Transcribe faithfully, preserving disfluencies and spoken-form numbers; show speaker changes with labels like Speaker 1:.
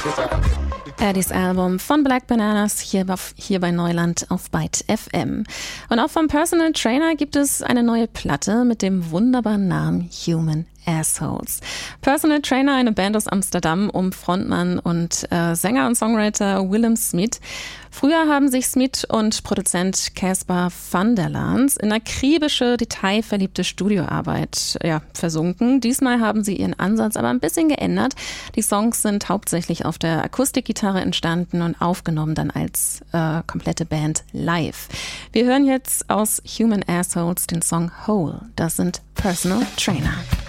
Speaker 1: Addies Album von Black Bananas hier, hier bei Neuland auf Byte F M. Und auch vom Personal Trainer gibt es eine neue Platte mit dem wunderbaren Namen Human Assholes. Personal Trainer, eine Band aus Amsterdam um Frontmann und äh, Sänger und Songwriter Willem Smit. Früher haben sich Smit und Produzent Caspar van der Laans in akribische, detailverliebte Studioarbeit ja, versunken. Diesmal haben sie ihren Ansatz aber ein bisschen geändert. Die Songs sind hauptsächlich auf der Akustikgitarre entstanden und aufgenommen dann als äh, komplette Band live. Wir hören jetzt aus Human Assholes den Song Whole. Das sind Personal Trainer.